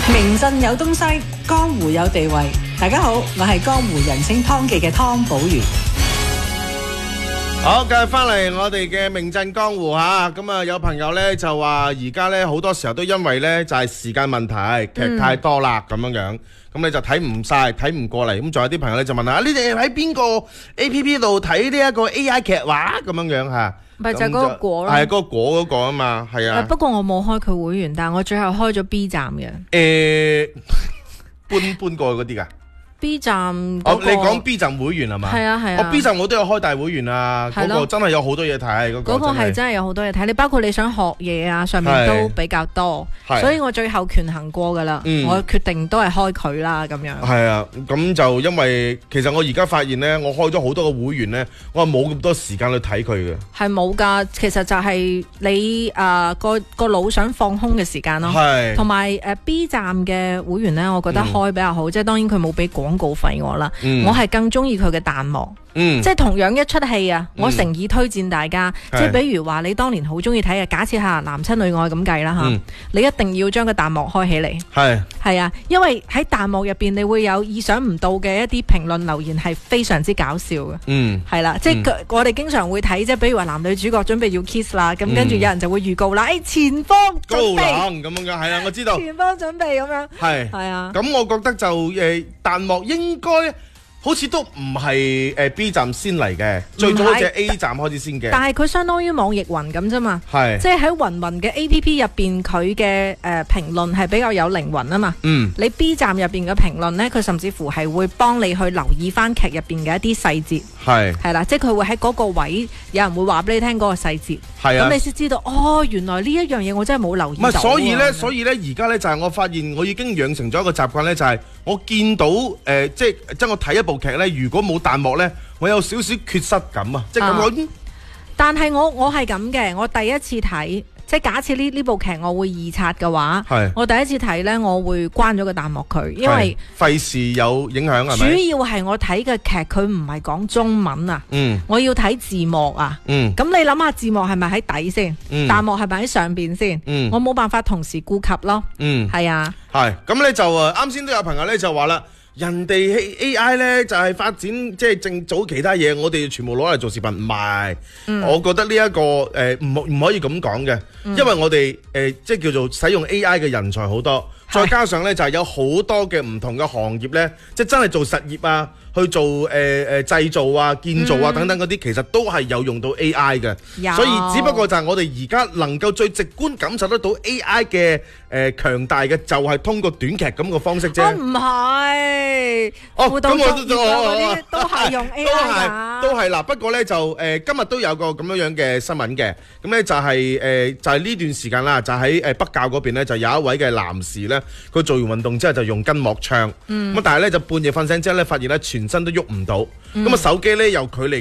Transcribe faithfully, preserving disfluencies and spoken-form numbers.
名震有東西，江湖有地位。大家好，我係江湖人稱湯記嘅湯寶如。 好，繼續翻嚟我哋嘅名震江湖吓，咁啊有朋友咧就話而家咧好多時候都因為咧就係時間問題，劇太多啦咁樣樣，咁你就睇唔晒，睇唔過嚟，咁仲有啲朋友咧就問啊，你哋喺邊個 A P P 度睇呢一個 A I 劇話咁樣樣吓？ 咪就係嗰個果咯， 係嗰個果嗰個啊嘛，係啊。 不過我冇開佢會員，但係我最後開咗 B 站嘅。 誒，搬搬過去嗰啲噶。 B 站哦，你講 B 站會員係嘛？ 係啊係啊。 我 B 站我都有開大會員啊，嗰個真係有好多嘢睇，嗰個。 嗰個係真係有好多嘢睇，你包括你想學嘢啊，上面都比較多，所以我最後權衡過噶啦，我決定都係開佢啦咁樣。係啊，咁就因為其實我而家發現咧，我開咗好多個會員咧，我係冇咁多時間去睇佢嘅。係冇噶，其實就係你誒個個腦想放空嘅時間咯。係。同埋誒 B 站嘅會員咧，我覺得開比較好，即係當然佢冇俾廣告費我啦，嗯、我係更中意佢嘅彈幕，嗯、即係同樣一出戲啊，我誠意推薦大家，嗯、即係比如話你當年好中意睇嘅，假設下男親女愛咁計啦吓，嗯、你一定要將個彈幕開起嚟，係係啊，因為喺彈幕入邊你會有意想唔到嘅一啲評論留言係非常之搞笑嘅，嗯，係啦，即係、嗯、我哋經常會睇，即係比如話男女主角準備要 kiss 啦，咁、嗯、跟住有人就會預告啦，誒、哎、前方準備高冷咁樣嘅，係啊，我知道前方準備咁樣，係係啊， 咁我覺得就誒彈幕應該好似都唔係誒 B 站先嚟嘅，最早好似 A 站開始先嘅。 但係佢相當於網易雲咁啫嘛，係即係喺雲雲嘅 A P P 入邊，佢嘅誒評論係比較有靈魂啊嘛。嗯，你 B 站入邊嘅評論呢，佢甚至乎係會幫你去留意翻劇入邊嘅一啲細節，係係啦，即係佢會喺嗰個位有人會話俾你聽嗰個細節，係啊，咁你先知道哦，原來呢一樣嘢我真係冇留意到。唔係， 所以呢，所以呢，而家呢，就係我發現我已經養成咗一個習慣呢，就係我見到誒、呃、即係即係我睇一部劇咧，如果冇彈幕咧，我有少少缺失感啊！即係咁講。 但係我我係咁嘅，我第一次睇，即係假設呢呢部劇我會二刷嘅話，係我第一次睇咧，我會關咗個彈幕佢，因為費事有影響係咪？ 主要係我睇嘅劇佢唔係講中文啊，嗯，我要睇字幕啊，嗯，咁你諗下字幕係咪喺底先？嗯，彈幕係咪喺上邊先？嗯，我冇辦法同時顧及咯，嗯，係啊， 係咁咧就誒，啱先都有朋友咧就話啦。人哋 A I 咧就係、是、發展即係正早其他嘢，我哋全部攞嚟做視頻，唔係。嗯、我覺得呢、這、一個誒唔唔可以咁講嘅，嗯、因為我哋誒、呃、即係叫做使用 A I 嘅人才好多，是再加上咧就係、是、有好多嘅唔同嘅行業咧，即係真係做實業啊。去做誒誒製造啊、建造啊等等嗰啲，其實都係有用到 A I 嘅，所以只不過就係我哋而家能夠最直觀感受得到 A I 嘅誒強大嘅，就係通過短劇咁嘅方式啫。 哦，唔係， 哦，咁我都我都係用 A I 㗎， 都係嗱。不過咧就誒今日都有個咁樣樣嘅新聞嘅，咁咧就係誒就係呢段時間啦，就喺誒北滘嗰邊咧就有一位嘅男士咧，佢做完運動之後就用筋膜槍，咁但係咧就半夜瞓醒之後咧發現咧全全身都喐唔到，咁啊手機咧又距離